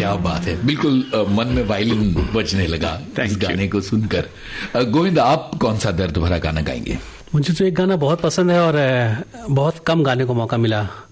क्या बात है, बिल्कुल मन में वायलिन बजने लगा इस गाने को सुनकर। गोविंद, आप कौन सा दर्द भरा गाना गाएंगे? मुझे तो एक गाना बहुत पसंद है और बहुत कम गाने को मौका मिला